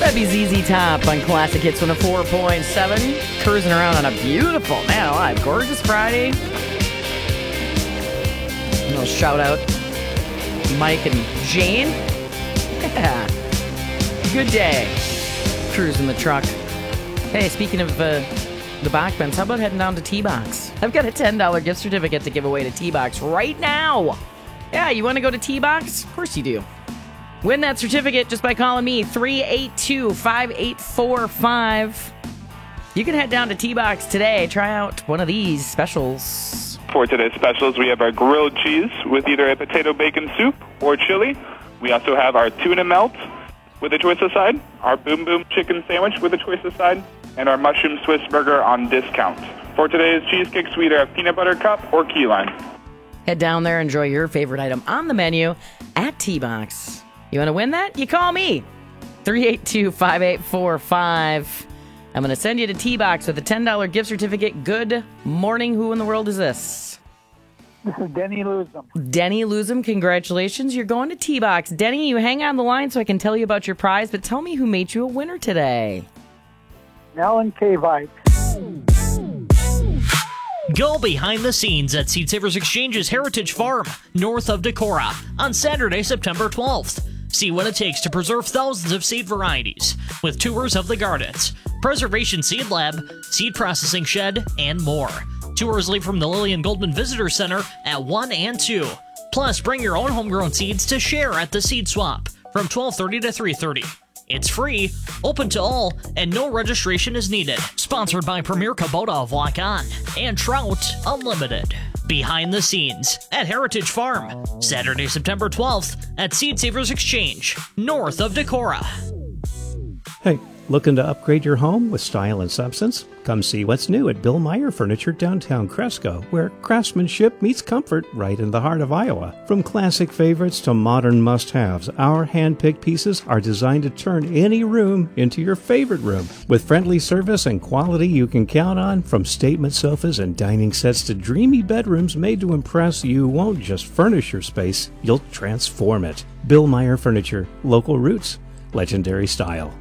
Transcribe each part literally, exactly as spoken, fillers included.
That'd be Z Z Top on Classic Hits one oh four point seven. Cruising around on a beautiful, man alive, gorgeous Friday. A little shout out Mike and Jane. Yeah. Good day. Cruising the truck. Hey, speaking of uh, the Bachmans, how about heading down to T-Box? I've got a ten dollars gift certificate to give away to T-Box right now. Yeah, you want to go to T-Box? Of course you do. Win that certificate just by calling me, three eight two, five eight four five. You can head down to T-Box today. Try out one of these specials. For today's specials, we have our grilled cheese with either a potato bacon soup or chili. We also have our tuna melt with a choice of side, our boom boom chicken sandwich with a choice of side, and our mushroom Swiss burger on discount. For today's cheesecake, we either have peanut butter cup or key lime. Head down there, enjoy your favorite item on the menu at T-Box. You want to win that? You call me, three eight two, five eight four five. I'm going to send you to T-Box with a ten dollars gift certificate. Good morning. Who in the world is this? This is Denny Luzum. Denny Luzum, congratulations. You're going to T-Box. Denny, you hang on the line so I can tell you about your prize, but tell me who made you a winner today. Alan K. Vike. Go behind the scenes at Seed Savers Exchange's Heritage Farm, north of Decorah, on Saturday, September twelfth. See what it takes to preserve thousands of seed varieties, with tours of the gardens, Preservation Seed Lab, Seed Processing Shed, and more. Tours leave from the Lillian Goldman Visitor Center at one and two. Plus, bring your own homegrown seeds to share at the Seed Swap from twelve thirty to three thirty. It's free, open to all, and no registration is needed. Sponsored by Premier Kubota of Lock On and Trout Unlimited. Behind the scenes at Heritage Farm, Saturday, September twelfth at Seed Savers Exchange, north of Decorah. Hey, looking to upgrade your home with style and substance? Come see what's new at Bill Meyer Furniture downtown Cresco, where craftsmanship meets comfort right in the heart of Iowa. From classic favorites to modern must-haves, our hand-picked pieces are designed to turn any room into your favorite room. With friendly service and quality you can count on, from statement sofas and dining sets to dreamy bedrooms made to impress, you won't just furnish your space, you'll transform it. Bill Meyer Furniture, local roots, legendary style.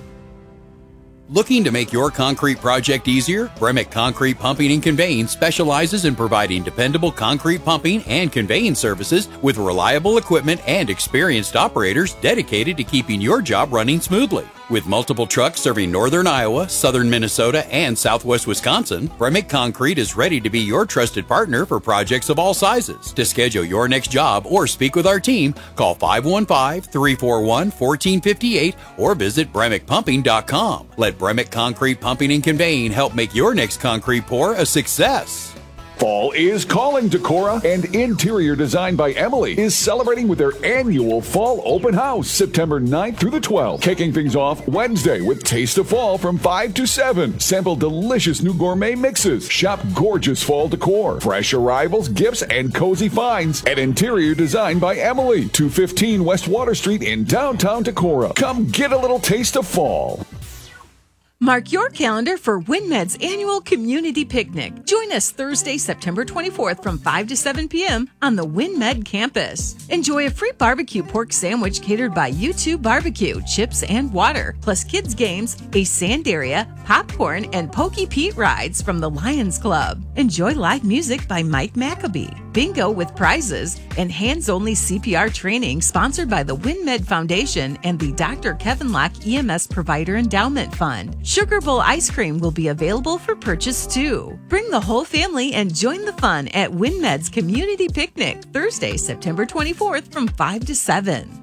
Looking to make your concrete project easier? Bremick Concrete Pumping and Conveying specializes in providing dependable concrete pumping and conveying services with reliable equipment and experienced operators dedicated to keeping your job running smoothly. With multiple trucks serving northern Iowa, southern Minnesota, and southwest Wisconsin, Bremick Concrete is ready to be your trusted partner for projects of all sizes. To schedule your next job or speak with our team, call five one five, three four one, one four five eight or visit bremick pumping dot com. Let Bremick Concrete Pumping and Conveying help make your next concrete pour a success. Fall is calling Decorah, and Interior Design by Emily is celebrating with their annual Fall Open House, September ninth through the twelfth. Kicking things off Wednesday with Taste of Fall from five to seven. Sample delicious new gourmet mixes. Shop gorgeous fall decor, fresh arrivals, gifts, and cozy finds at Interior Design by Emily, two fifteen West Water Street in downtown Decorah. Come get a little taste of fall. Mark your calendar for WinMed's annual community picnic. Join us Thursday, September twenty-fourth from five to seven p.m. on the WinMed campus. Enjoy a free barbecue pork sandwich catered by U two Barbecue, chips and water, plus kids games, a sand area, popcorn, and Pokey Pete rides from the Lions Club. Enjoy live music by Mike Maccabee, bingo with prizes, and hands-only C P R training sponsored by the WinMed Foundation and the Doctor Kevin Locke E M S Provider Endowment Fund. Sugar Bowl ice cream will be available for purchase too. Bring the whole family and join the fun at WinMed's Community Picnic, Thursday, September twenty-fourth from five to seven.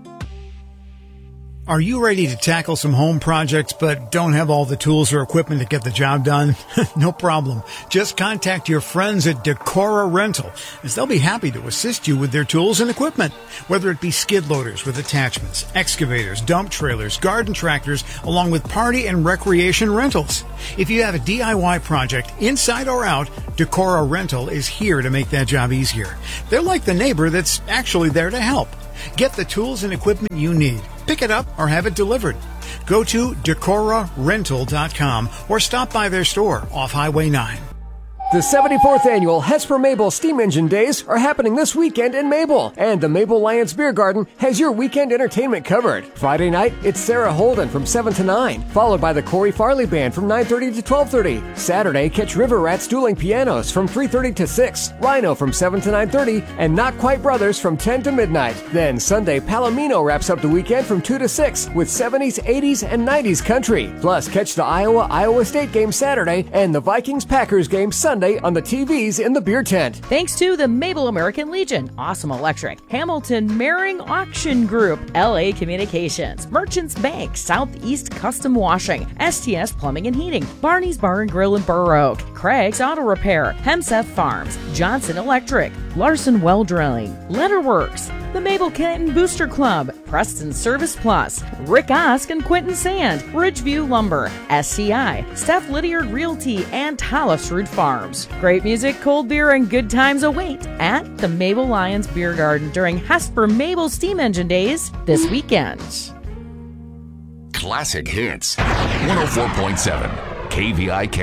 Are you ready to tackle some home projects but don't have all the tools or equipment to get the job done? No problem. Just contact your friends at Decorah Rental, as they'll be happy to assist you with their tools and equipment. Whether it be skid loaders with attachments, excavators, dump trailers, garden tractors, along with party and recreation rentals. If you have a D I Y project, inside or out, Decorah Rental is here to make that job easier. They're like the neighbor that's actually there to help. Get the tools and equipment you need. Pick it up or have it delivered. Go to decorah rental dot com or stop by their store off Highway nine. The seventy-fourth Annual Hesper Mabel Steam Engine Days are happening this weekend in Mabel, and the Mabel Lions Beer Garden has your weekend entertainment covered. Friday night, it's Sarah Holden from seven to nine, followed by the Corey Farley Band from nine thirty to twelve thirty. Saturday, catch River Rats Dueling Pianos from three thirty to six, Rhino from seven to nine thirty, and Not Quite Brothers from ten to midnight. Then Sunday, Palomino wraps up the weekend from two to six with seventies, eighties, and nineties country. Plus, catch the Iowa-Iowa State game Saturday and the Vikings-Packers game Sunday on the T Vs in the beer tent. Thanks to the Mabel American Legion, Awesome Electric, Hamilton Mering Auction Group, L A Communications, Merchants Bank, Southeast Custom Washing, S T S Plumbing and Heating, Barney's Bar and Grill in Burr Oak, Craig's Auto Repair, Hemseth Farms, Johnson Electric, Larson Well Drilling, Letterworks, the Mabel Canton Booster Club, Preston Service Plus, Rick Osk and Quentin Sand, Ridgeview Lumber, S C I, Steph Lydiard Realty, and Tallisrud Farms. Great music, cold beer, and good times await at the Mabel Lions Beer Garden during Hesper Mabel Steam Engine Days this weekend. Classic Hits, one oh four point seven K V I K.